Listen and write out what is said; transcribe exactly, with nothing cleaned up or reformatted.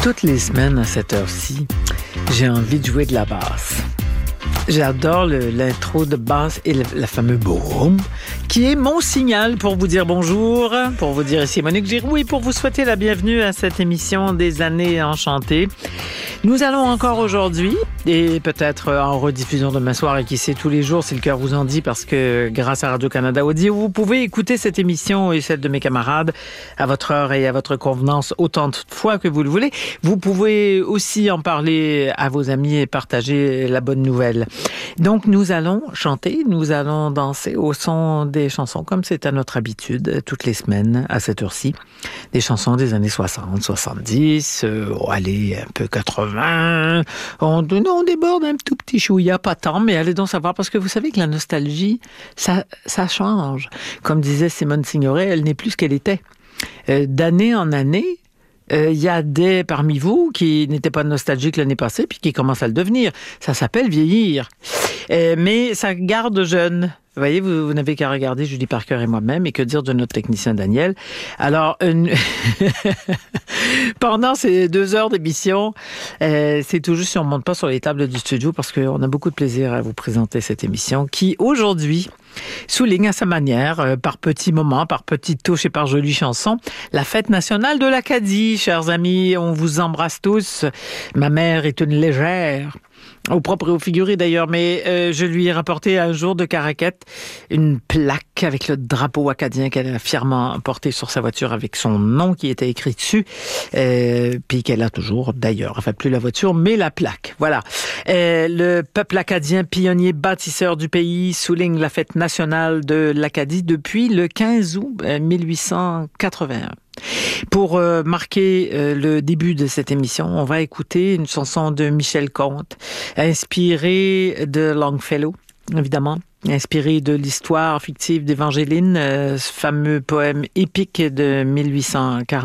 Toutes les semaines à cette heure-ci, j'ai envie de jouer de la basse. J'adore le, l'intro de basse et le, la fameuse boom, qui est mon signal pour vous dire bonjour, pour vous dire ici Monique Giroux et pour vous souhaiter la bienvenue à cette émission des années enchantées. Nous allons encore aujourd'hui, et peut-être en rediffusion demain soir, et qui sait tous les jours si le cœur vous en dit, parce que grâce à Radio-Canada Audio, vous pouvez écouter cette émission et celle de mes camarades à votre heure et à votre convenance autant de fois que vous le voulez. Vous pouvez aussi en parler à vos amis et partager la bonne nouvelle. Donc, nous allons chanter, nous allons danser au son des chansons, comme c'est à notre habitude, toutes les semaines, à cette heure-ci. Des chansons des années soixante, soixante-dix, euh, oh, allez, un peu quatre-vingts. On, on déborde un tout petit chouïa, pas tant, mais allez donc savoir, parce que vous savez que la nostalgie, ça, ça change. Comme disait Simone Signoret, elle n'est plus ce qu'elle était. Euh, d'année en année, il euh, y a des parmi vous qui n'étaient pas nostalgiques l'année passée puis qui commencent à le devenir. Ça s'appelle vieillir. Euh, mais ça garde jeune. Vous voyez, vous, vous n'avez qu'à regarder Julie Parker et moi-même, et que dire de notre technicien Daniel. Alors, une... pendant ces deux heures d'émission, euh, c'est tout juste si on ne monte pas sur les tables du studio, parce qu'on a beaucoup de plaisir à vous présenter cette émission qui, aujourd'hui, souligne à sa manière, euh, par petits moments, par petites touches et par jolies chansons, la fête nationale de l'Acadie. Chers amis, on vous embrasse tous. Ma mère est une légère, au propre et au figuré d'ailleurs, mais euh, je lui ai rapporté un jour de Caraquette une plaque avec le drapeau acadien qu'elle a fièrement porté sur sa voiture avec son nom qui était écrit dessus, euh, puis qu'elle a toujours d'ailleurs, enfin plus la voiture, mais la plaque. Voilà. Euh, le peuple acadien, pionnier bâtisseur du pays, souligne la fête nationale de l'Acadie depuis le quinze août mille huit cent quatre-vingt-un. Pour euh, marquer euh, le début de cette émission, on va écouter une chanson de Michel Comte, inspirée de Longfellow, évidemment, inspirée de l'histoire fictive d'Évangéline, euh, ce fameux poème épique de mille huit cent quarante.